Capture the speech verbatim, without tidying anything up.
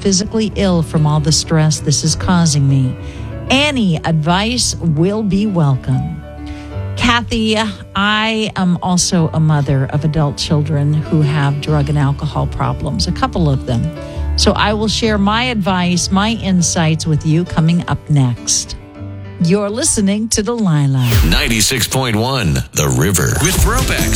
physically ill from all the stress this is causing me. Any advice will be welcome. Kathy, I am also a mother of adult children who have drug and alcohol problems, a couple of them. So I will share my advice, my insights with you coming up next. You're listening to Delilah. ninety-six point one The River with Throwbacks.